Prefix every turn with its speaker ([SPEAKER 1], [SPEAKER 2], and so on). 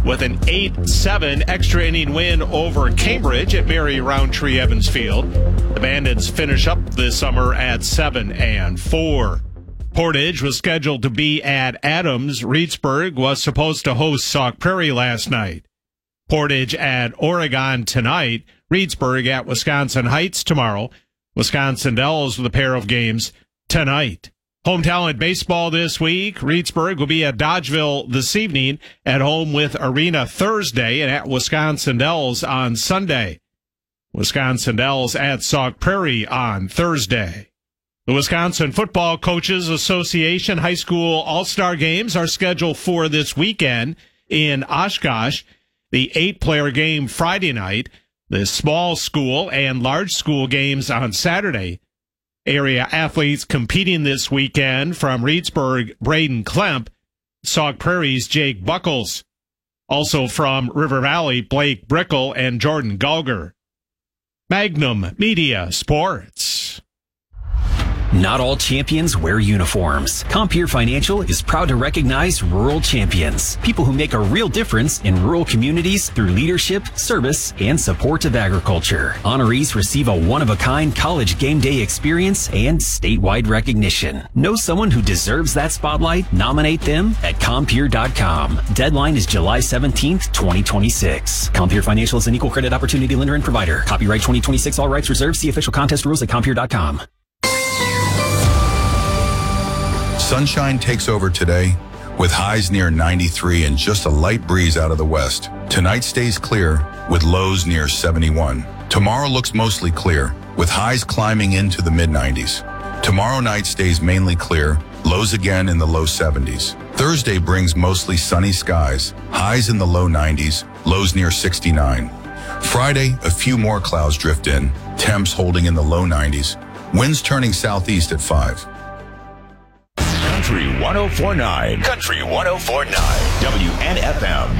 [SPEAKER 1] with an 8-7 extra inning win over Cambridge at Mary Roundtree Evans Field. The Bandits finish up this summer at 7-4. Portage was scheduled to be at Adams. Reedsburg was supposed to host Sauk Prairie last night. Portage at Oregon tonight. Reedsburg at Wisconsin Heights tomorrow. Wisconsin Dells with a pair of games tonight. Home talent baseball this week. Reedsburg will be at Dodgeville this evening, at home with Arena Thursday, and at Wisconsin Dells on Sunday. Wisconsin Dells at Sauk Prairie on Thursday. The Wisconsin Football Coaches Association High School All-Star Games are scheduled for this weekend in Oshkosh. The 8-player game Friday night, the small school and large school games on Saturday. Area athletes competing this weekend from Reedsburg, Braden Klemp, Sauk Prairie's Jake Buckles. Also from River Valley, Blake Brickle and Jordan Gulger. Magnum Media Sports.
[SPEAKER 2] Not all champions wear uniforms. Compeer Financial is proud to recognize rural champions, people who make a real difference in rural communities through leadership, service, and support of agriculture. Honorees receive a one-of-a-kind college game day experience and statewide recognition. Know someone who deserves that spotlight? Nominate them at Compeer.com. Deadline is July 17th, 2026. Compeer Financial is an equal credit opportunity lender and provider. Copyright 2026, all rights reserved. See official contest rules at Compeer.com.
[SPEAKER 3] Sunshine takes over today with highs near 93 and just a light breeze out of the west. Tonight stays clear with lows near 71. Tomorrow looks mostly clear with highs climbing into the mid-90s. Tomorrow night stays mainly clear, lows again in the low 70s. Thursday brings mostly sunny skies, highs in the low 90s, lows near 69. Friday, a few more clouds drift in, temps holding in the low 90s, winds turning southeast at 5.
[SPEAKER 4] Country 104.9. Country 104.9. WNFM.